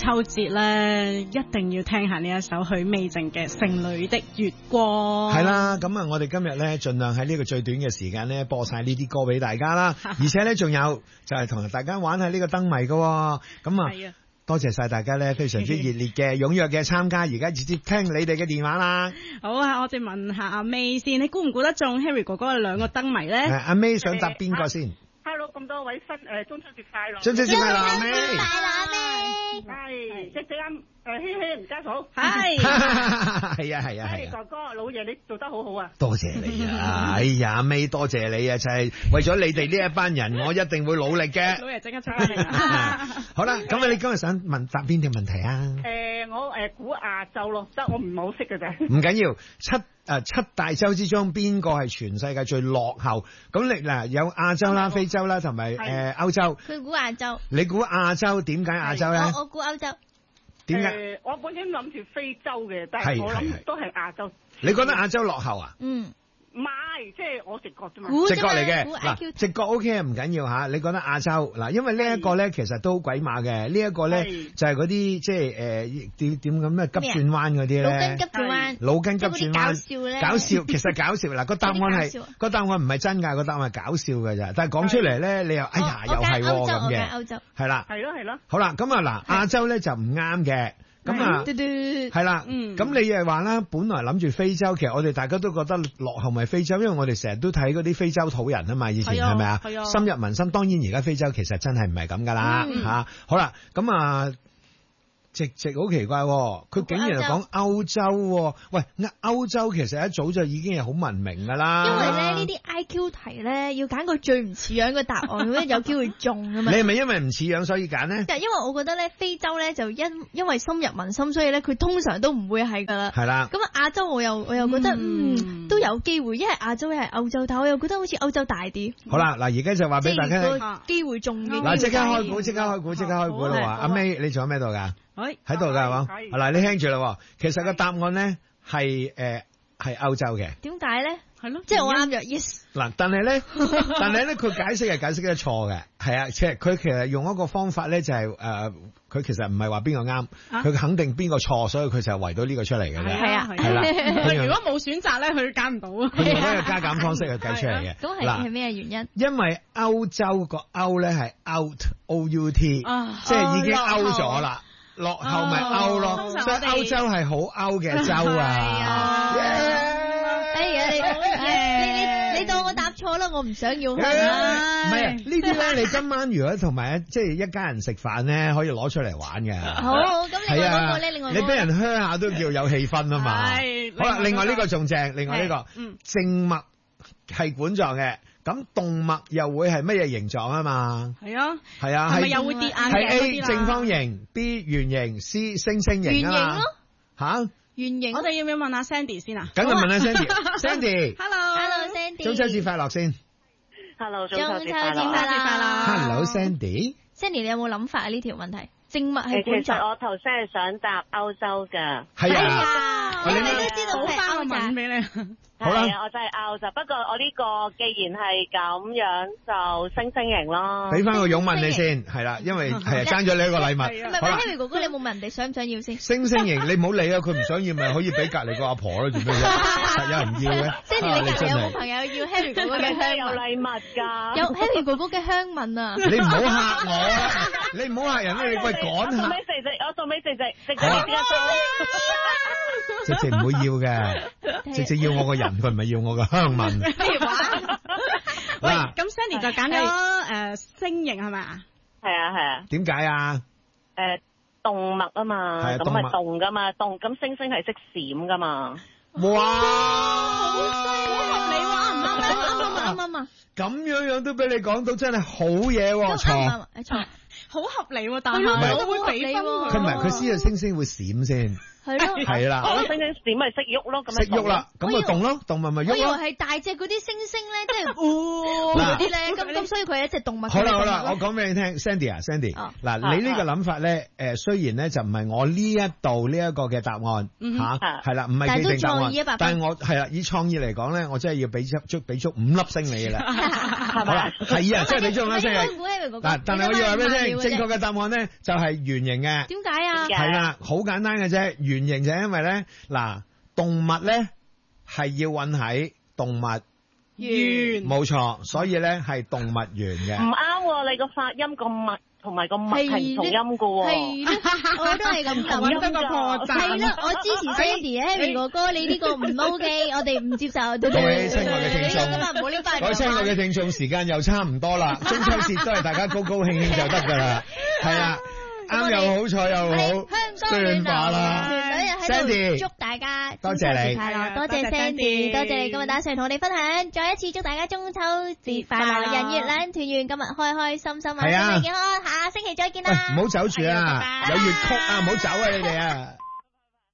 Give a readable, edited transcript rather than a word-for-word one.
秋節咧，一定要聽下呢一首許美靜嘅《城裏的月光》。 係啦，咁啊，我哋今日咧盡量喺呢個最短嘅時間咧播晒呢啲歌俾大家啦，而且咧仲有就係同大家玩下呢個燈謎㗎，咁啊。多謝晒大家咧，非常之熱烈嘅踴躍嘅參加，而家直接聽你哋嘅電話啦。 好啊，我哋問下阿 May 先，你估唔估得中 Harry 哥哥嘅兩個燈謎咧？ 阿 May 想答邊個先 ？Hello， 咁多位中秋節快樂！ 中秋節快樂，阿 May。 快樂，阿 May。 係，即啱。希希唔家嫂， 係係啊， 哥哥老爺你做得好好啊！ 多謝你啊！哎呀，May 多謝你啊！就係為咗你哋呢一班人，我一定會努力嘅。 老爺即刻出嚟。 好啦，咁你今日想答邊條問題啊？ 我估亞洲咯，得我唔係好識嘅啫。 唔緊要，七大洲之中邊個係全世界最落後？咁你嗱有亞洲啦、非洲啦，同埋歐洲。 佢估亞洲。 你估亞洲？點解亞洲咧？ 我估歐洲。 點解？ 我本身諗住非洲嘅，但係我諗都係亞洲。 你覺得亞洲落後啊？ 唔係，即係我直覺啫嘛。 直覺嚟嘅嗱，直覺 OK 唔緊要吓。你覺得亞洲嗱，因為呢一個咧其實都好鬼馬嘅。呢一個咧就係嗰啲即係點咁咩急轉彎嗰啲咧。 腦筋急轉彎。 腦筋急轉彎。 搞笑咧。 搞笑，其實搞笑嗱，個答案唔係真㗎，個答案係搞笑㗎咋。但係講出嚟咧，你又哎呀又係咁嘅。 歐洲。 係啦。 係咯。 好啦，咁啊嗱，亞洲咧就唔啱嘅。咁啊，係啦，咁你又話啦，本來諗住非洲，其實我哋大家都覺得落後咪非洲，因為我哋成日都睇嗰啲非洲土人啊嘛，以前係咪啊？深入民心。當然而家非洲其實真係唔係咁噶啦吓。好啦，咁啊。直好奇怪，佢竟然係講歐洲。喂，歐洲其實一早就已經係好文明噶啦。 因為咧呢啲 IQ 題咧要揀個最唔似樣嘅答案，咁有機會中噶嘛。 你係咪因為唔似樣所以揀呢？ 因為我覺得咧非洲咧就因為深入民心，所以咧佢通常都唔會係噶啦。 係啦。 咁亞洲我又覺得都有機會，一係亞洲一係歐洲，但我又覺得好似歐洲大啲。 好啦，嗱而家就話俾大家聽， 機會中嘅。 嗱即刻開估啦！阿 May 你仲喺咩度㗎？喺度㗎係嘛？嗱，你聽住啦，其實個答案咧係歐洲嘅。點解咧？係咯，即係我啱咗 yes。嗱，但係咧佢解釋得錯嘅，係啊，即係佢其實用一個方法咧就係佢其實唔係話邊個啱，佢肯定邊個錯，所以佢就圍到呢個出嚟嘅啫。係啊，係啦。 如果冇選擇咧，佢揀唔到啊。 佢用一個加減方式去計出嚟嘅。 咁係咩原因？ 因為歐洲個歐咧係 out，out，即係已經 out 咗啦。落後咪歐咯，所以歐洲係好歐嘅州啊！ 你當我答錯啦，我唔想要。唔係啊，呢啲咧，你今晚如果同埋即係一家人食飯咧，可以攞出嚟玩嘅。 好，咁另外嗰個咧， 你俾人鄉下都叫有氣氛啊嘛。好啦，另外呢個仲正，另外呢個靜脈係管狀嘅。咁動脈又會係乜嘢形狀啊嘛？係啊， 係咪又會跌眼鏡嗰啲啦？ 係 A 正方形，B 圓形，C 星星形啊嘛。圓形咯。吓？圓形。 我哋要唔要問下 Sandy 先啊？ 梗係問下 Sandy。 Hello Sandy。 中秋節快樂先。 Hello， 中秋節快樂。 Hello Sandy。 Sandy，你有冇諗法啊？呢條問題？靜脈係管狀。 其實我頭先係想答歐洲㗎。 係啊。 你都知道係歐洲俾你。 係啊，我真係拗就，不過我呢個既然係咁樣，就星星型咯。 俾翻個擁吻你先，係啦，因為係爭咗你一個禮物。 唔係，Harry 哥哥，你有冇問人哋想唔想要先？ 星星型，你唔好理啊，佢唔想要咪可以俾隔離個阿婆咯，做咩啫？實有人要嘅。 Sandy，你隔離有冇朋友要 Harry 哥哥嘅香吻？ 有禮物㗎。有 Harry 哥哥嘅香吻啊！ 你唔好嚇我，你唔好嚇人啦，你喂趕下。 我做咩直直呢啲直直唔會要嘅，直直要我個人，佢唔係要我個香吻。 喂，咁 Sandy 就揀咗星型係咪啊？ 係啊。 點解啊？ 動脈啊嘛，咁咪動噶嘛，咁星星係識閃噶嘛。哇！ 好合理喎， 啱。 咁樣都俾你講到，真係好嘢喎！錯， 好合理喎，但係我會俾分佢。 佢唔係，佢知道星星會閃先。 係咯， 係啦。 我星星點咪識喐咯，咁識喐啦，咁咪動咯，動物咪喐咯。 我以為係大隻嗰啲猩猩咧，即係嗰啲咧，咁所以佢係一隻動物。 好啦，我講俾你聽 ，Sandy 啊 ，Sandy，嗱，你呢個諗法咧，雖然咧就唔係我呢一度呢一個嘅答案吓，係啦，唔係既定答案，但係我係啦，以創意嚟講咧，我真係要俾足5粒星你嘅啦，係咪？係啊，即係俾足5粒星你。嗱，但係我要話俾你聽，正確嘅答案咧就係圓形嘅。 點解啊？ 係啦，好簡單嘅啫，圓形就係因為咧，嗱，動物咧係要運喺動物園，冇錯，所以咧係動物園嘅。唔啱，你個發音個物同埋個物係同音噶喎。 係咯，我都係咁諗。 搵得個破綻。 係咯，我支持 Sandy 哥哥，你呢個唔 OK， 我哋唔接受。 各位親愛嘅聽眾，各位親愛嘅聽眾，時間又差唔多啦，中秋節都係大家高高興興就得噶啦，係啦。啱又好，彩又好，算罷啦。Sandy， 祝大家多謝你， 快樂，多謝 Sandy， 多謝你今日打上同我哋分享，再一次祝大家中秋節快樂，人月兩團圓，今日開開心心啊，身體健康，下星期再見啦。 唔好走住啊，有粵曲啊，唔好走啊，你哋啊。